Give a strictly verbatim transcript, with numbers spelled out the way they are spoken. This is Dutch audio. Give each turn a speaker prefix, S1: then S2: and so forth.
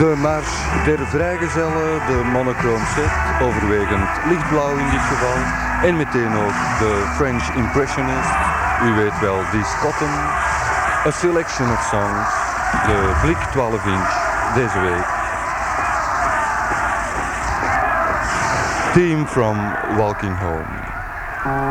S1: De Mars der Vrijgezellen, de Monochrome set, overwegend lichtblauw in dit geval. En meteen ook de French Impressionist, u weet wel, die Cotton. A selection of songs, de Blik twaalf inch deze week. Theme from Walking Home.